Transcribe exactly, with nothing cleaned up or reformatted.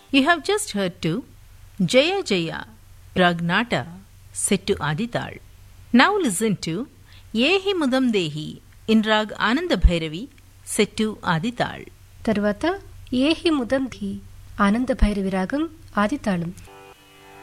You have just heard to Jaya Jaya Ragnata set to Adital. Now listen to Yehi Mudam Dehi in Rag Ananda Bhairavi set to Adital. తర్వాత ఏహి ముదం ధీ ఆనంద భైరవి రాగం ఆదితాళం.